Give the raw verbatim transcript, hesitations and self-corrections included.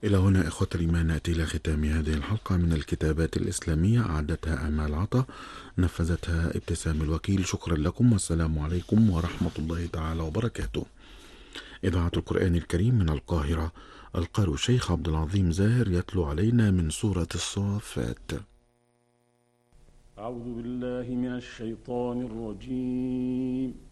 إلى هنا إخوة الإيمان نأتي إلى ختام هذه الحلقة من الكتابات الإسلامية، أعدتها آمال عطا، نفذتها ابتسام الوكيل. شكرا لكم والسلام عليكم ورحمة الله تعالى وبركاته. إذاعة القرآن الكريم من القاهرة، القارئ الشيخ عبد العظيم زاهر يتلو علينا من سورة الصافات. أعوذ بالله من الشيطان الرجيم.